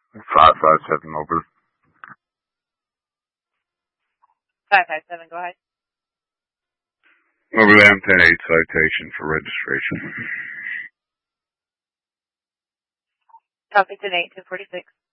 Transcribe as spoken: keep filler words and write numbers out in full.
Five five seven over. Five five seven. Go ahead. Over the M ten eight citation for registration. Talking to Nate, two forty-six.